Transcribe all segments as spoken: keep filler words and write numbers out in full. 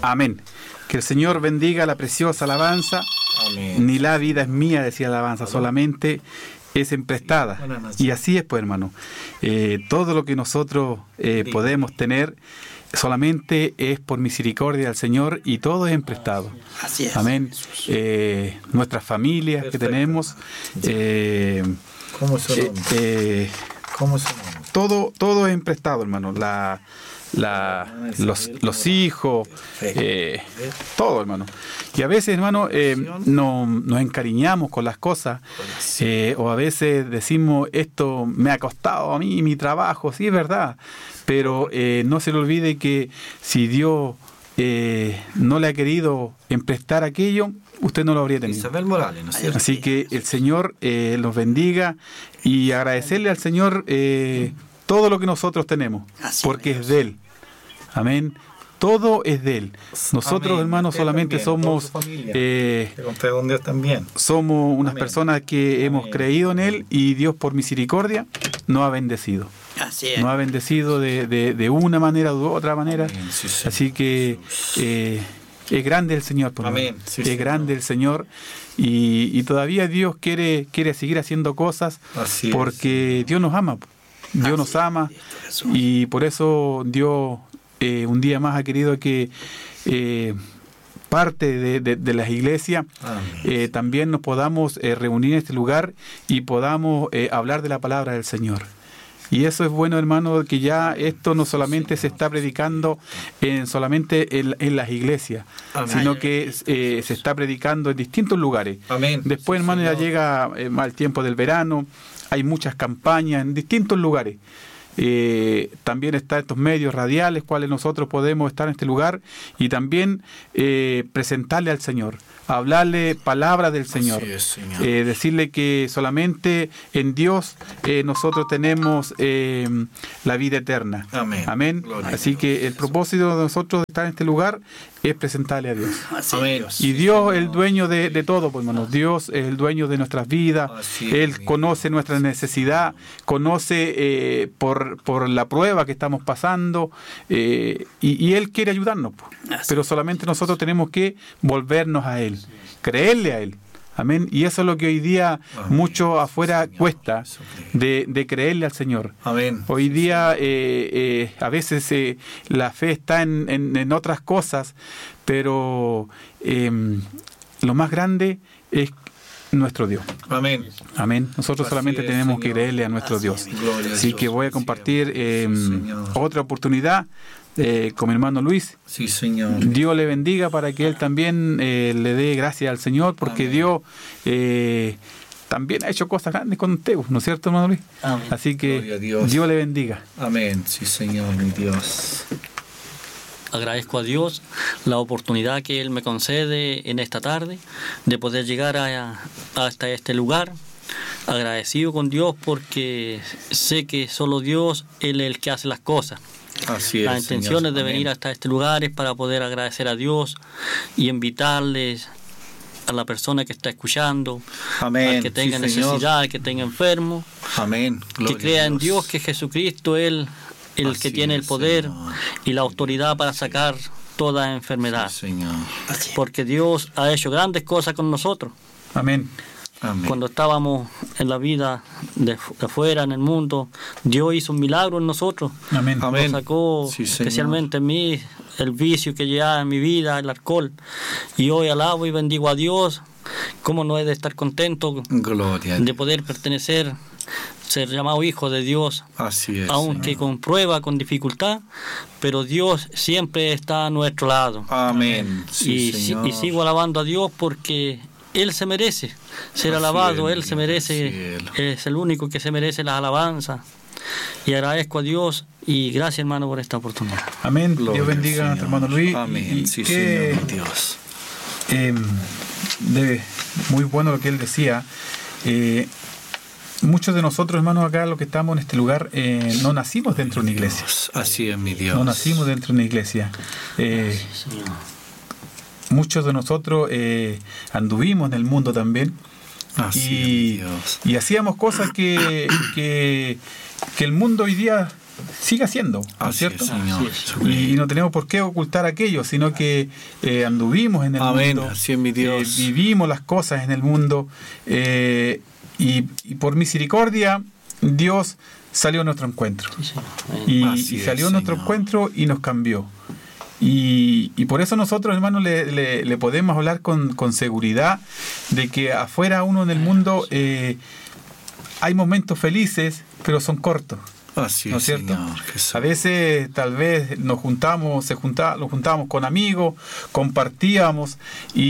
Amén. Que el Señor bendiga la preciosa alabanza. Amén. Ni la vida es mía, decía la alabanza, solamente es emprestada. Y así es, pues, hermano. Eh, todo lo que nosotros eh, podemos tener solamente es por misericordia del Señor y todo es emprestado. Así es. Amén. Eh, nuestras familias Perfecto. que tenemos. Eh, ¿Cómo es su nombre? Eh, ¿Cómo es su nombre? Todo, todo es emprestado, hermano. La, la, los, los hijos, eh, todo, hermano. Y a veces, hermano, eh, no, nos encariñamos con las cosas, eh, o a veces decimos, esto me ha costado a mí mi trabajo, sí, es verdad, pero eh, no se le olvide que si Dios eh, no le ha querido emprestar aquello, usted no lo habría tenido. Isabel Morales, ¿no es cierto? Así que el Señor eh, los bendiga y agradecerle al Señor eh, todo lo que nosotros tenemos, porque es de Él. Amén. Todo es de Él. Nosotros, Amén. hermanos, usted solamente también, somos eh, con Dios también. somos unas Amén. personas que Amén. hemos creído en Él y Dios por misericordia nos ha bendecido. Así es. Nos ha bendecido de, de, de una manera u otra manera. Sí, sí, Así que eh, es grande el Señor. Por Amén. Sí, es sí, grande no. el Señor. Y, y todavía Dios quiere, quiere seguir haciendo cosas Así porque es. Dios nos ama. Dios Así nos ama. es, Y por eso Dios eh, un día más ha querido que eh, parte de, de, de las iglesias eh, también nos podamos eh, reunir en este lugar y podamos eh, hablar de la palabra del Señor. Y eso es bueno, hermano, que ya esto no solamente se está predicando en solamente en, en las iglesias, Amén. sino que eh, se está predicando en distintos lugares. Amén. Después, hermano, ya llega eh, el tiempo del verano, hay muchas campañas en distintos lugares. Eh, también están estos medios radiales, cuales nosotros podemos estar en este lugar y también eh, presentarle al Señor, hablarle palabra del Señor, es, Señor. Eh, decirle que solamente en Dios eh, nosotros tenemos eh, la vida eterna. Amén. Amén. Así que el propósito de nosotros de estar en este lugar es presentarle a Dios. Amén. Y Dios es el dueño de, de todo, pues, hermanos. Dios es el dueño de nuestras vidas. Así Él es, conoce nuestra necesidad, conoce eh, por, por la prueba que estamos pasando eh, y, y Él quiere ayudarnos. Pues. Pero solamente nosotros tenemos que volvernos a Él, creerle a Él. Amén. Y eso es lo que hoy día Amén. mucho afuera Señor, cuesta, de, de creerle al Señor. Amén. Hoy día eh, eh, a veces eh, la fe está en, en, en otras cosas, pero eh, lo más grande es nuestro Dios. Amén. Amén. Nosotros Así solamente es, tenemos Señor. que creerle a nuestro Así Dios. es. Así Dios, que voy a compartir eh, otra oportunidad eh, con mi hermano Luis. Sí, Señor. Dios le bendiga para que él también eh, le dé gracias al Señor, porque Amén. Dios eh, también ha hecho cosas grandes con usted, ¿no es cierto, hermano Luis? Amén. Así que Dios. Dios le bendiga. Amén. Sí, Señor, mi Dios. Agradezco a Dios la oportunidad que Él me concede en esta tarde de poder llegar a, hasta este lugar. Agradecido con Dios porque sé que solo Dios Él es el que hace las cosas. Así es, Las intenciones Señor. de venir hasta este lugar es para poder agradecer a Dios y invitarles a la persona que está escuchando, Amén. al que tenga Sí, necesidad, Señor. al que tenga enfermo, Amén. que crea en Dios que Jesucristo es el Así que tiene el es, poder Señor. y la autoridad para sacar toda enfermedad. Sí, Señor. Porque Dios ha hecho grandes cosas con nosotros. Amén. Amén. Cuando estábamos en la vida de, de afuera, en el mundo, Dios hizo un milagro en nosotros. Amén. Amén. Nos sacó, Sí, Señor. especialmente en mí, el vicio que llevaba en mi vida, el alcohol. Y hoy alabo y bendigo a Dios. ¿Cómo no he de estar contento Gloria a de Dios. poder pertenecer, ser llamado hijo de Dios? Así es, Aunque Señor. con prueba, con dificultad, pero Dios siempre está a nuestro lado. Amén. Sí, y, si- Señor. y sigo alabando a Dios porque Él se merece ser Así alabado, es, Él se mi merece, cielo. es el único que se merece las alabanzas. Y agradezco a Dios y gracias, hermano, por esta oportunidad. Amén. Gloria Dios bendiga al a nuestro Señor. hermano Luis. Amén. Y Sí, qué, Señor, Dios. eh, de- muy bueno lo que él decía. Eh, muchos de nosotros, hermanos, acá los que estamos en este lugar, eh, no nacimos dentro de una iglesia. Dios. Así es, mi Dios. No nacimos dentro de una iglesia. Eh, muchos de nosotros eh, anduvimos en el mundo también. Así y, es, mi Dios. y hacíamos cosas que, que, que el mundo hoy día siga siendo, ¿no es Así cierto? es, Señor. Y, y no tenemos por qué ocultar aquello, sino que eh, anduvimos en el Amén. mundo, Así es, mi Dios. eh, vivimos las cosas en el mundo, eh, y, y por misericordia Dios salió a nuestro encuentro. Sí, Señor. Amén. Y, Así y es, salió a nuestro Señor. encuentro y nos cambió. Y, y por eso nosotros, hermanos, le, le, le podemos hablar con, con seguridad de que afuera uno en el mundo eh, hay momentos felices, pero son cortos. Así ¿No es, es cierto? Señor Jesús. A veces tal vez nos juntamos, se junta, nos juntábamos con amigos, compartíamos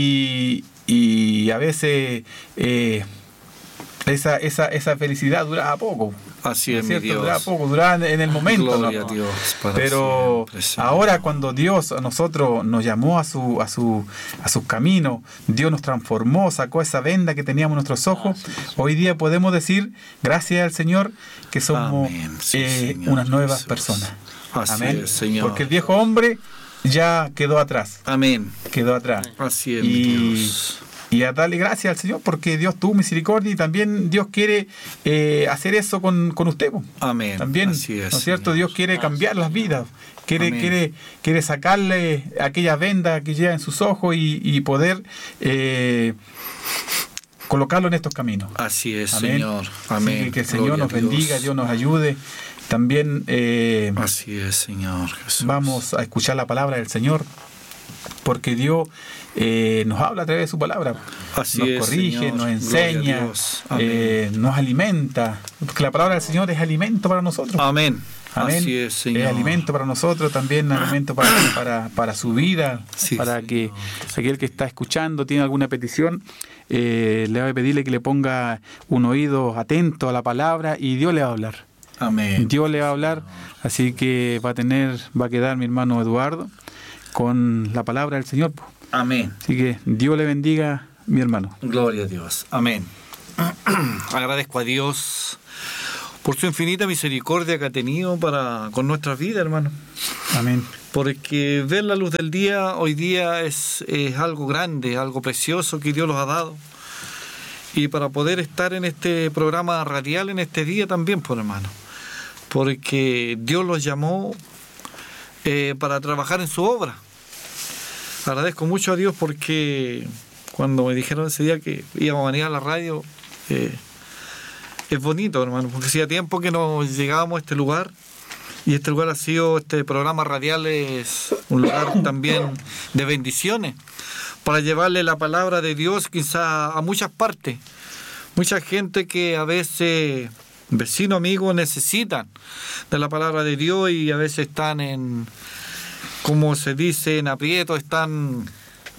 y, y a veces eh, esa, esa, esa felicidad duraba poco. Así ¿No es, es mi cierto? Dios. Duraba poco, duraba en el momento. Gloria ¿no? a Dios. Para Pero siempre, Señor. ahora cuando Dios a nosotros nos llamó a su a su a sus caminos, Dios nos transformó, sacó esa venda que teníamos en nuestros ojos. Hoy día podemos decir, gracias al Señor, que somos Amén. Sí, eh, Señor unas nuevas Jesús. personas. Así Amén. es, Señor. Porque el viejo hombre ya quedó atrás, Amén. quedó atrás. Así es, mi Y, Dios. y a darle gracias al Señor porque Dios tuvo misericordia y también Dios quiere eh, hacer eso con, con usted. po. Amén. También, Así es, ¿no es cierto? Señor. Dios quiere cambiar las vidas, quiere, Amén. quiere, quiere sacarle aquella venda que lleva en sus ojos y, y poder eh, colocarlo en estos caminos. Así es, Amén. Señor. Así Amén. que, que el Señor Gloria nos a Dios. bendiga, Dios nos ayude. También eh, Así es, Señor Jesús. vamos a escuchar la palabra del Señor, porque Dios eh, nos habla a través de su palabra. Así nos es, corrige, Señor. nos Gloria a enseña, Dios. Amén. eh, nos alimenta. Porque la palabra del Señor es alimento para nosotros. Amén. Amén. Así es, Señor. alimento para nosotros, también alimento para, para, para su vida, Sí, para Señor. que aquel que está escuchando tiene alguna petición, eh, le voy a pedirle que le ponga un oído atento a la palabra y Dios le va a hablar. Amén. Dios le va a hablar, así que va a tener, va a quedar mi hermano Eduardo con la palabra del Señor. Amén. Así que Dios le bendiga, mi hermano. Gloria a Dios. Amén. Agradezco a Dios por su infinita misericordia que ha tenido para con nuestras vidas, hermano. Amén. Porque ver la luz del día hoy día es, es algo grande, algo precioso que Dios nos ha dado. Y para poder estar en este programa radial en este día también, por hermano. Porque Dios los llamó eh, para trabajar en su obra. Agradezco mucho a Dios porque cuando me dijeron ese día que íbamos a venir a la radio, eh, es bonito, hermano, porque hacía tiempo que no llegábamos a este lugar. Y este lugar ha sido, este programa radial es un lugar también de bendiciones, para llevarle la palabra de Dios quizá a muchas partes. Mucha gente que a veces, vecinos, amigos, necesitan de la palabra de Dios y a veces están en, como se dice, en aprieto, están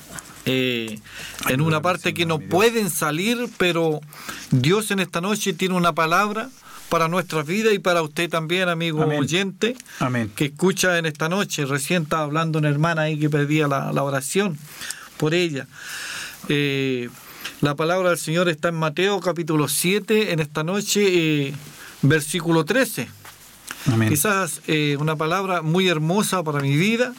eh, en una parte que no pueden salir, pero Dios en esta noche tiene una palabra para nuestras vidas y para usted también, amigo Amén. oyente, Amén. que escucha en esta noche. Recién estaba hablando una hermana ahí que pedía la, la oración por ella. Eh, la palabra del Señor está en Mateo capítulo siete, en esta noche, eh, versículo trece. Amén. Quizás eh, una palabra muy hermosa para mi vida.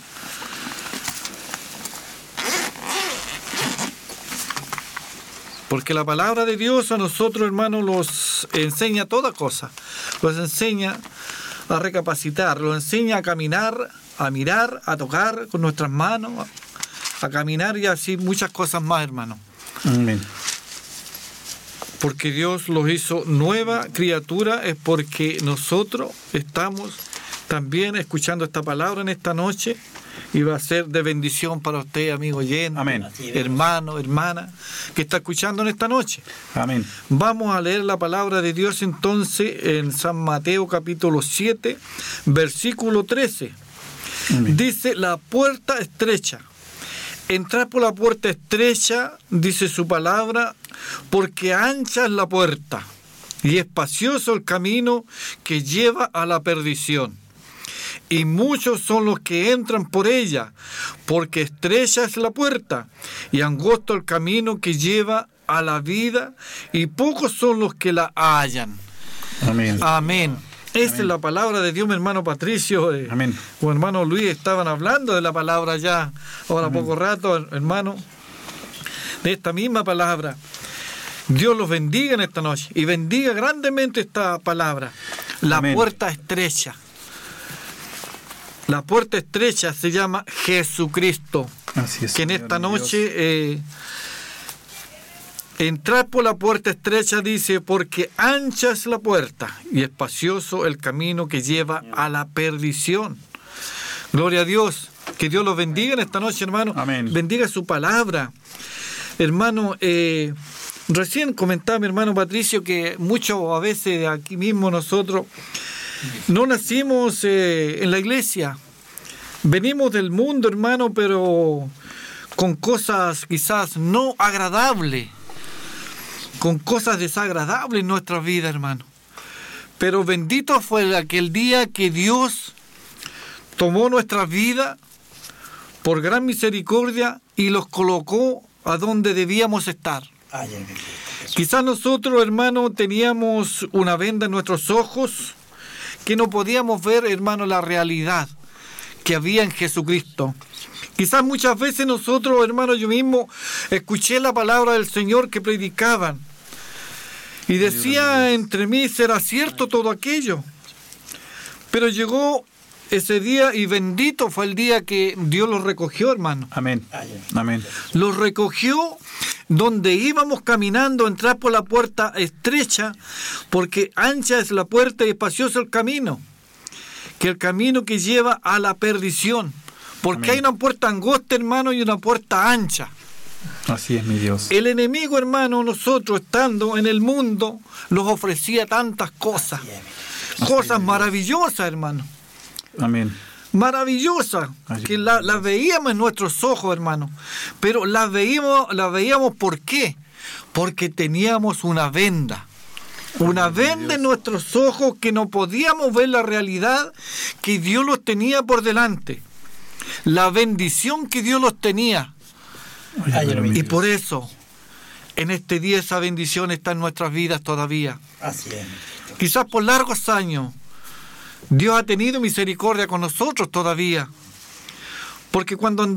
Porque la palabra de Dios a nosotros, hermanos, los enseña toda cosa. Los enseña a recapacitar, los enseña a caminar, a mirar, a tocar con nuestras manos, a, a caminar y así muchas cosas más, hermano. Amén. Porque Dios los hizo nueva criatura, es porque nosotros estamos también escuchando esta palabra en esta noche y va a ser de bendición para usted, amigo oyente, Amén. hermano, hermana, que está escuchando en esta noche. Amén. Vamos a leer la palabra de Dios entonces en San Mateo capítulo siete, versículo trece. Amén. Dice, la puerta estrecha. Entrar por la puerta estrecha, dice su palabra, porque ancha es la puerta y espacioso el camino que lleva a la perdición. Y muchos son los que entran por ella, porque estrecha es la puerta y angosto el camino que lleva a la vida, y pocos son los que la hallan. Amén. Amén. Esta es la palabra de Dios, mi hermano Patricio. Eh, Amén. o hermano Luis estaban hablando de la palabra ya, ahora Amén. poco rato, hermano, de esta misma palabra. Dios los bendiga en esta noche y bendiga grandemente esta palabra. La Amén. puerta estrecha. La puerta estrecha se llama Jesucristo. Así es, que en Señor, esta mi noche eh, entrar por la puerta estrecha, dice, porque ancha es la puerta y espacioso el camino que lleva a la perdición. Gloria a Dios. Que Dios los bendiga en esta noche, hermano. Amén. Bendiga su palabra. Hermano, eh, recién comentaba mi hermano Patricio que muchos a veces aquí mismo nosotros no nacimos eh, en la iglesia. Venimos del mundo, hermano, pero con cosas quizás no agradables, con cosas desagradables en nuestra vida, hermano. Pero bendito fue aquel día que Dios tomó nuestra vida por gran misericordia y los colocó a donde debíamos estar. Quizás nosotros, hermano, teníamos una venda en nuestros ojos que no podíamos ver, hermano, la realidad que había en Jesucristo. Quizás muchas veces nosotros, hermano, yo mismo escuché la palabra del Señor que predicaban y decía entre mí, ¿será cierto todo aquello? Pero llegó ese día y bendito fue el día que Dios los recogió, hermano. Amén. Amén. Los recogió donde íbamos caminando, entrar por la puerta estrecha, porque ancha es la puerta y espacioso el camino, que el camino que lleva a la perdición. Porque Amén. Hay una puerta angosta, hermano, y una puerta ancha. Así es, mi Dios. El enemigo, hermano, nosotros estando en el mundo, nos ofrecía tantas cosas. Cosas maravillosas, hermano. Amén. Maravillosa, que la, la veíamos en nuestros ojos, hermano, pero la veíamos, la veíamos ¿por qué? Porque teníamos una venda, una venda en nuestros ojos que no podíamos ver la realidad que Dios los tenía por delante, la bendición que Dios los tenía. Y por eso, en este día esa bendición está en nuestras vidas todavía. Así es. Quizás por largos años Dios ha tenido misericordia con nosotros todavía, porque cuando andamos